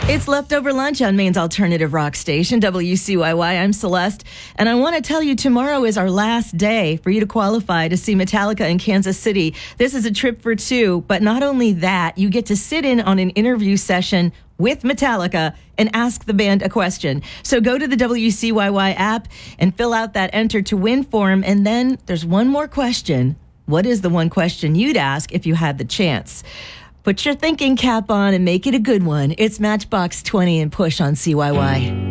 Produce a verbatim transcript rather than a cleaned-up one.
It's Leftover Lunch on Maine's alternative rock station, W C Y Y. I'm Celeste, and I want to tell you tomorrow is our last day for you to qualify to see Metallica in Kansas City. This is a trip for two, but not only that, you get to sit in on an interview session with Metallica and ask the band a question. So go to the W C Y Y app and fill out that Enter to Win form, and then there's one more question. What is the one question you'd ask if you had the chance? Put your thinking cap on and make it a good one. It's Matchbox twenty and Push on C Y Y.